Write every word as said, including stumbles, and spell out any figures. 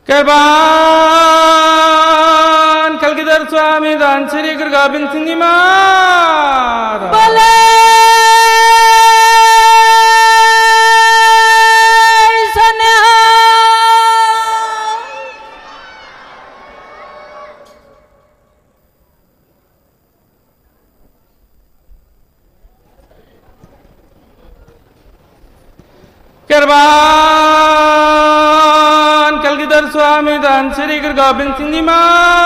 Kerban Kalgidar Swami Dan Sri Gobind Singh Maharaj Bale Kerban Kalgidar Swami Dan Sri Gobind Singh Maharaj